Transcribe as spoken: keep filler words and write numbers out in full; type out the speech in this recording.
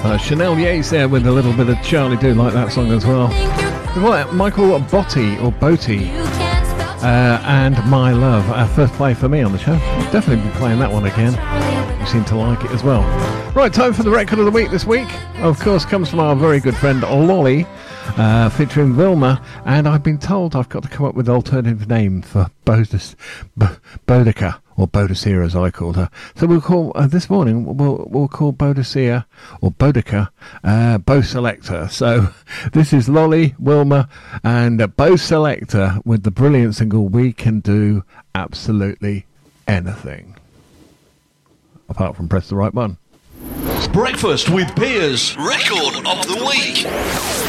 Uh, Chanel Yates there with a little bit of Charlie Do like that song as well. Well, Michael Botti or Botti uh, and My Love. Our first play for me on the show. I'll definitely be playing that one again. You seem to like it as well. Right, time for the record of the week this week. Of course, comes from our very good friend Lolly, uh, featuring Vilma. And I've been told I've got to come up with an alternative name for Bodis, B- Boudica. Or Boadicea, as I called her. So we'll call, uh, this morning, we'll, we'll call Boadicea, or Boudica, uh, Bo Selector. So this is Lolly, Wilma, and uh, Bo Selector with the brilliant single We Can Do Absolutely Anything. Apart from press the right button. Breakfast with Piers, record of the week.